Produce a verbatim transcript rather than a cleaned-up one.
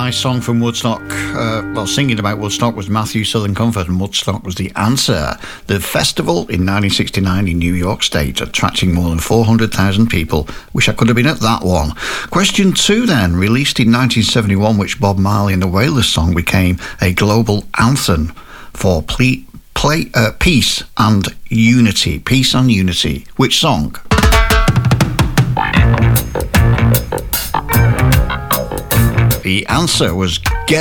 Nice song from Woodstock. Uh, well, singing about Woodstock was Matthew Southern Comfort, and Woodstock was the answer. The festival in nineteen sixty-nine in New York State, attracting more than four hundred thousand people. Wish I could have been at that one. Question two then, released in nineteen seventy-one, which Bob Marley and the Wailers song became a global anthem for ple- play, uh, peace and unity. Peace and unity. Which song? The answer was Get